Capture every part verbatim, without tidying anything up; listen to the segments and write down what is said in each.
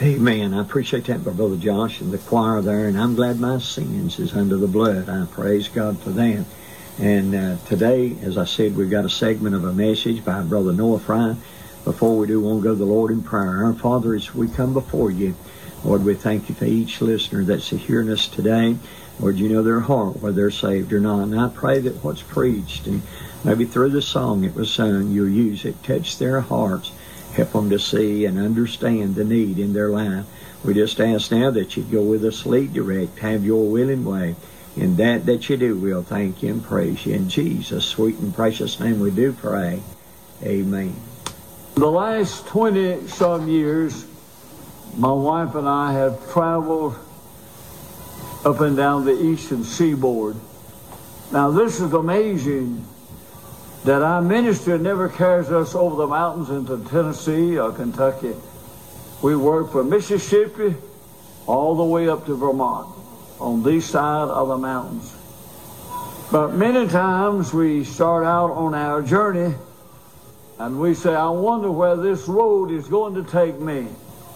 Amen. I appreciate that, Brother Josh, and the choir there, and I'm glad my sins is under the blood. I praise God for that. And uh, today, as I said, we've got a segment of a message by Brother Noah Fry. Before we do, we want to go to the Lord in prayer. Our Father, as we come before you, Lord, we thank you for each listener that's hearing us today. Lord, you know their heart, whether they're saved or not. And I pray that what's preached, and maybe through the song it was sung, you'll use it, touch their hearts, help them to see and understand the need in their life. We just ask now that you go with us, lead, direct, have your willing way. In that that you do, we'll thank you and praise you. In Jesus' sweet and precious name we do pray. Amen. The last twenty-some years, my wife and I have traveled up and down the eastern seaboard. Now, this is amazing that our ministry never carries us over the mountains into Tennessee or Kentucky. We work from Mississippi all the way up to Vermont on this side of the mountains. But many times we start out on our journey and we say, I wonder where this road is going to take me.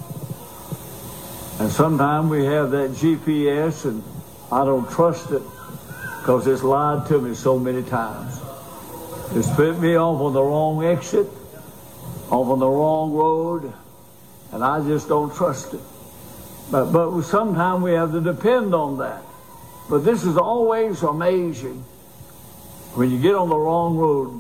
And sometimes we have that G P S and I don't trust it because it's lied to me so many times. It's put me off on the wrong exit, off on the wrong road, and I just don't trust it. But, but sometimes we have to depend on that. But this is always amazing when you get on the wrong road.